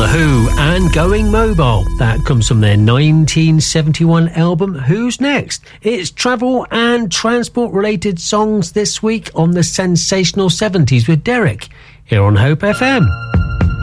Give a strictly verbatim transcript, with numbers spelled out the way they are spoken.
The Who and Going Mobile. That comes from their nineteen seventy-one album Who's Next. It's travel and transport related songs this week on the Sensational seventies with Derek here on Hope F M.